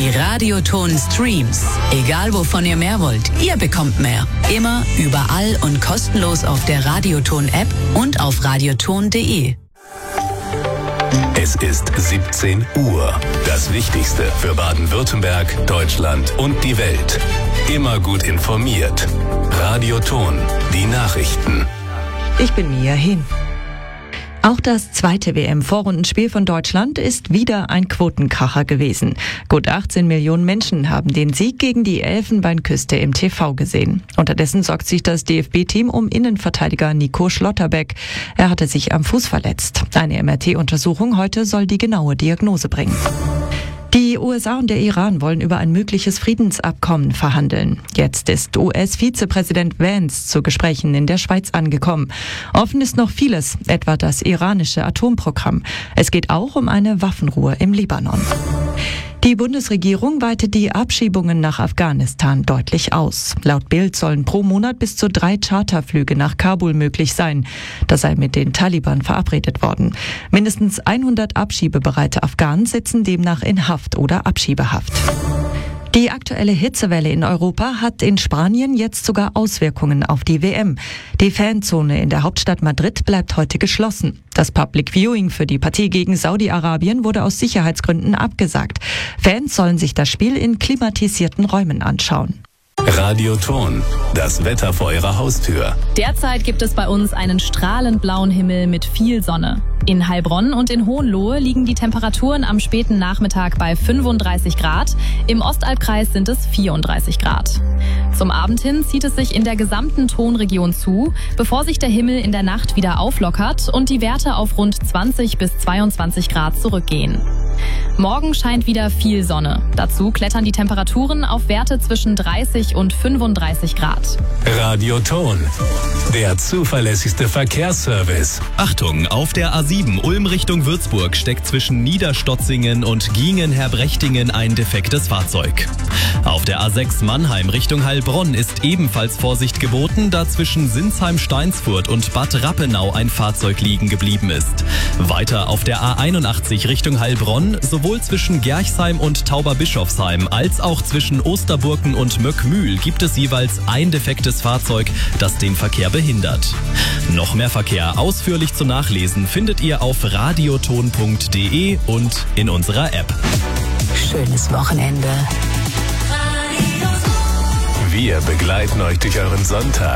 Die Radioton-Streams. Egal wovon ihr mehr wollt, ihr bekommt mehr. Immer, überall und kostenlos auf der Radioton-App und auf radioton.de. Es ist 17 Uhr. Das Wichtigste für Baden-Württemberg, Deutschland und die Welt. Immer gut informiert. Radioton, die Nachrichten. Ich bin Mia Hin. Auch das zweite WM-Vorrundenspiel von Deutschland ist wieder ein Quotenkracher gewesen. Gut 18 Millionen Menschen haben den Sieg gegen die Elfenbeinküste im TV gesehen. Unterdessen sorgt sich das DFB-Team um Innenverteidiger Nico Schlotterbeck. Er hatte sich am Fuß verletzt. Eine MRT-Untersuchung heute soll die genaue Diagnose bringen. Die USA und der Iran wollen über ein mögliches Friedensabkommen verhandeln. Jetzt ist US-Vizepräsident Vance zu Gesprächen in der Schweiz angekommen. Offen ist noch vieles, etwa das iranische Atomprogramm. Es geht auch um eine Waffenruhe im Libanon. Die Bundesregierung weitet die Abschiebungen nach Afghanistan deutlich aus. Laut Bild sollen pro Monat bis zu 3 Charterflüge nach Kabul möglich sein. Das sei mit den Taliban verabredet worden. Mindestens 100 abschiebebereite Afghanen sitzen demnach in Haft oder Abschiebehaft. Die aktuelle Hitzewelle in Europa hat in Spanien jetzt sogar Auswirkungen auf die WM. Die Fanzone in der Hauptstadt Madrid bleibt heute geschlossen. Das Public Viewing für die Partie gegen Saudi-Arabien wurde aus Sicherheitsgründen abgesagt. Fans sollen sich das Spiel in klimatisierten Räumen anschauen. Radioton, das Wetter vor Ihrer Haustür. Derzeit gibt es bei uns einen strahlend blauen Himmel mit viel Sonne. In Heilbronn und in Hohenlohe liegen die Temperaturen am späten Nachmittag bei 35 Grad. Im Ostalbkreis sind es 34 Grad. Zum Abend hin zieht es sich in der gesamten Tonregion zu, bevor sich der Himmel in der Nacht wieder auflockert und die Werte auf rund 20 bis 22 Grad zurückgehen. Morgen scheint wieder viel Sonne. Dazu klettern die Temperaturen auf Werte zwischen 30 und 35 Grad. Radioton, der zuverlässigste Verkehrsservice. Achtung, auf der A7 Ulm Richtung Würzburg steckt zwischen Niederstotzingen und Giengen-Herbrechtingen ein defektes Fahrzeug. Auf der A6 Mannheim Richtung Heilbronn ist ebenfalls Vorsicht geboten, da zwischen Sinsheim-Steinsfurt und Bad Rappenau ein Fahrzeug liegen geblieben ist. Weiter auf der A81 Richtung Heilbronn, sowohl zwischen Gerchsheim und Tauberbischofsheim als auch zwischen Osterburken und Möckmühl gibt es jeweils ein defektes Fahrzeug, das den Verkehr behindert. Noch mehr Verkehr ausführlich zu nachlesen findet ihr auf radioton.de und in unserer App. Schönes Wochenende. Wir begleiten euch durch euren Sonntag.